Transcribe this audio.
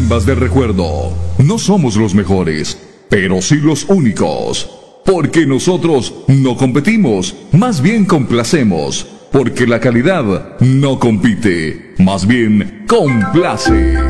Chimbas de recuerdo. No somos los mejores, pero sí los únicos. Porque nosotros no competimos, más bien complacemos. Porque la calidad no compite, más bien complace.